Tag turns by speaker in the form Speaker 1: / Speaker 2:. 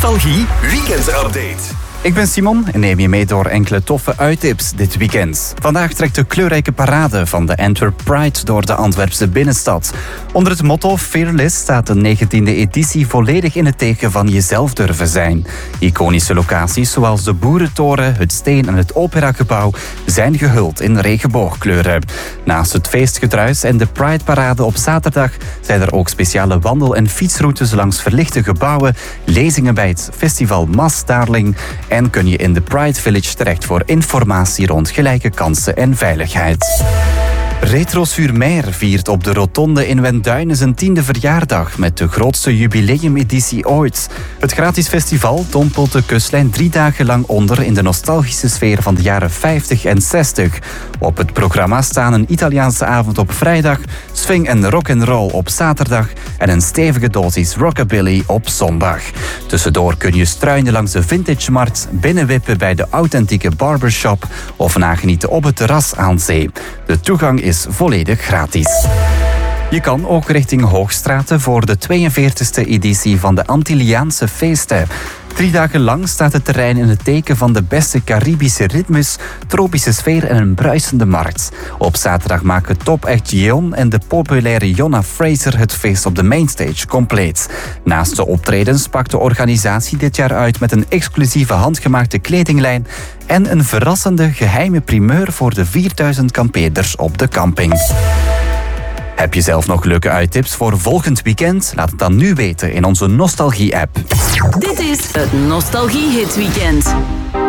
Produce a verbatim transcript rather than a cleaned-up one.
Speaker 1: Nostalgie Weekend Update.
Speaker 2: Ik ben Simon en neem je mee door enkele toffe uittips dit weekend. Vandaag trekt de kleurrijke parade van de Antwerp Pride door de Antwerpse binnenstad. Onder het motto Fearless staat de negentiende editie volledig in het teken van jezelf durven zijn. Iconische locaties zoals de Boerentoren, het Steen en het Operagebouw zijn gehuld in regenboogkleuren. Naast het feestgedruis en de Pride-parade op zaterdag zijn er ook speciale wandel- en fietsroutes langs verlichte gebouwen, lezingen bij het festival Mas Darling en kun je in de Pride Village terecht voor informatie rond gelijke kansen en veiligheid. Retro Surmer viert op de Rotonde in Wenduinen zijn tiende verjaardag met de grootste jubileumeditie ooit. Het gratis festival dompelt de kustlijn drie dagen lang onder in de nostalgische sfeer van de jaren vijftig en zestig. Op het programma staan een Italiaanse avond op vrijdag, swing en rock'n'roll op zaterdag en een stevige dosis rockabilly op zondag. Tussendoor kun je struinen langs de Vintage-markt, binnenwippen bij de authentieke barbershop of nagenieten op het terras aan zee. De toegang is volledig gratis. Je kan ook richting Hoogstraten voor de tweeënveertigste editie van de Antilliaanse feesten. Drie dagen lang staat het terrein in het teken van de beste Caribische ritmes, tropische sfeer en een bruisende markt. Op zaterdag maken Top Act Gion en de populaire Jonna Fraser het feest op de mainstage compleet. Naast de optredens pakt de organisatie dit jaar uit met een exclusieve handgemaakte kledinglijn en een verrassende geheime primeur voor de vierduizend kampeerders op de camping. Heb je zelf nog leuke uittips voor volgend weekend? Laat het dan nu weten in onze Nostalgie-app.
Speaker 3: Dit is het Nostalgie Hits Weekend.